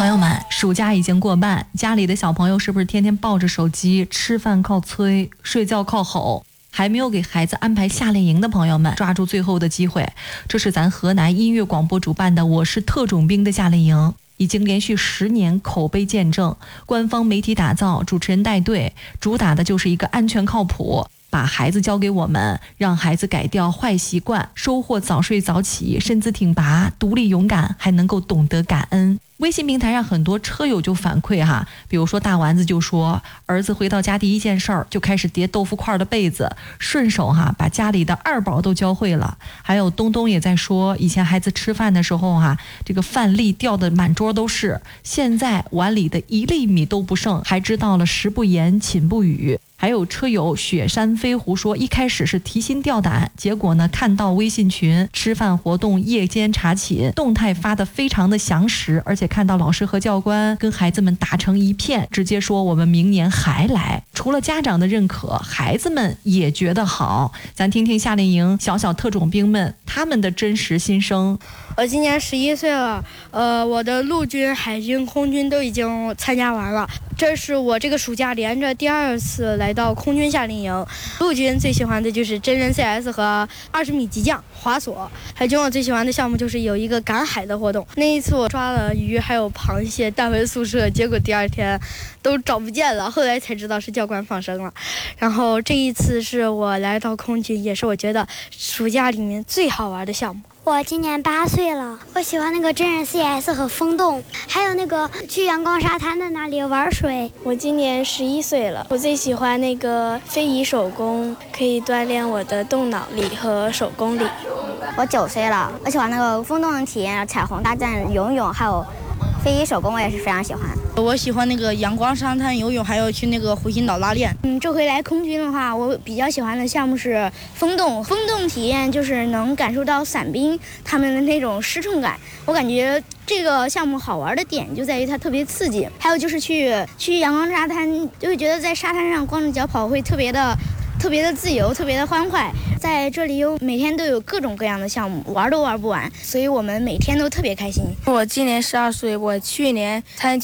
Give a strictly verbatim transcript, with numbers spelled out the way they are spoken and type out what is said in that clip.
朋友们，暑假已经过半，家里的小朋友是不是天天抱着手机，吃饭靠催，睡觉靠吼？还没有给孩子安排夏令营的朋友们，抓住最后的机会。这是咱河南音乐广播主办的我是特种兵的夏令营，已经连续十年口碑见证，官方媒体打造，主持人带队，主打的就是一个安全靠谱，把孩子交给我们，让孩子改掉坏习惯，收获早睡早起，身姿挺拔，独立勇敢，还能够懂得感恩。微信平台上很多车友就反馈哈，比如说大丸子就说，儿子回到家第一件事儿就开始叠豆腐块的被子，顺手哈把家里的二宝都教会了。还有东东也在说，以前孩子吃饭的时候哈，这个饭粒掉的满桌都是，现在碗里的一粒米都不剩，还知道了食不言寝不语。还有车友雪山飞狐说，一开始是提心吊胆，结果呢看到微信群吃饭活动夜间查寝动态发得非常的详实，而且看到老师和教官跟孩子们打成一片，直接说我们明年还来。除了家长的认可，孩子们也觉得好。咱听听夏令营小小特种兵们他们的真实心声。 我今年十一岁了，呃，我的陆军、海军、空军都已经参加完了。这是我这个暑假连着第二次来到空军夏令营。陆军最喜欢的就是真人 C S 和二十米急降、滑索。海军我最喜欢的项目就是有一个赶海的活动。那一次我抓了鱼还有螃蟹带回宿舍，结果第二天都找不见了，后来才知道是教官放生了。然后这一次是我来到空军，也是我觉得暑假里面最好玩的项目。 我今年八岁了，我喜欢那个真人 C S 和风洞，还有那个去阳光沙滩的那里玩水。 我今年十一岁了，我最喜欢那个非遗手工，可以锻炼我的动脑力和手工力。 我九岁了，我喜欢那个风洞的体验，彩虹大战、游泳，还有非遗手工，我也是非常喜欢。 我喜欢那个阳光沙滩游泳，还有去那个湖心岛拉练。 嗯，这回来空军的话，我比较喜欢的项目是风洞。风洞体验就是能感受到伞兵他们的那种失重感。我感觉这个项目好玩的点就在于它特别刺激。还有就是去去阳光沙滩，就会觉得在沙滩上光着脚跑会特别的。特别的自由，特别的欢快，在这里有每天都有各种各样的项目，玩都玩不完，所以我们每天都特别开心。 我今年十二岁，我去年参加